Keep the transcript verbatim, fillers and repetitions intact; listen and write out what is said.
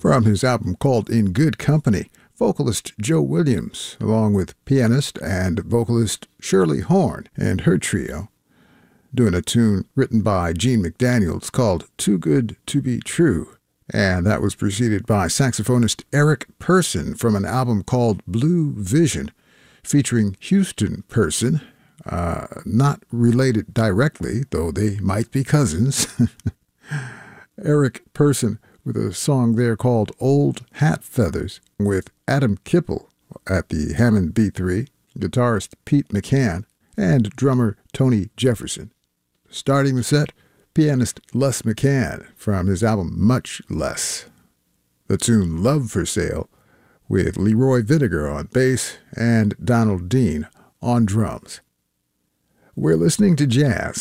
From his album called In Good Company, vocalist Joe Williams, along with pianist and vocalist Shirley Horn and her trio, doing a tune written by Gene McDaniels called Too Good to Be True. And that was preceded by saxophonist Eric Person from an album called Blue Vision, featuring Houston Person, uh, not related directly, though they might be cousins. Eric Person with a song there called Old Hat Feathers, with Adam Kippel at the Hammond B three, guitarist Pete McCann, and drummer Tony Jefferson. Starting the set, pianist Les McCann from his album Much Less. The tune Love for Sale, with Leroy Vinegar on bass and Donald Dean on drums. We're listening to jazz